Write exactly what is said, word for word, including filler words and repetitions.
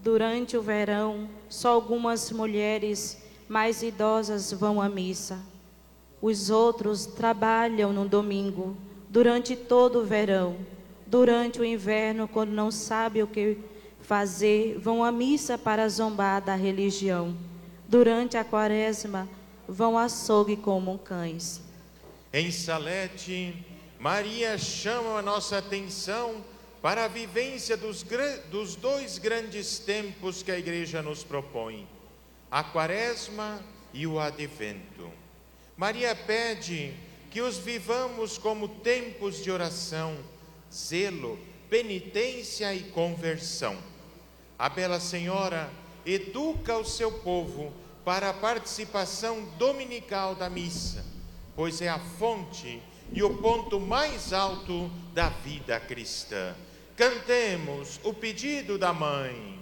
Durante o verão, só algumas mulheres mais idosas vão à missa. Os outros trabalham no domingo, durante todo o verão. Durante o inverno, quando não sabem o que fazer, vão à missa para zombar da religião. Durante a quaresma, vão ao açougue como cães. Em Salete, Maria chama a nossa atenção para a vivência dos, dos dois grandes tempos que a Igreja nos propõe, a Quaresma e o Advento. Maria pede que os vivamos como tempos de oração, zelo, penitência e conversão. A Bela Senhora educa o seu povo para a participação dominical da missa, pois é a fonte e o ponto mais alto da vida cristã. Cantemos o pedido da Mãe.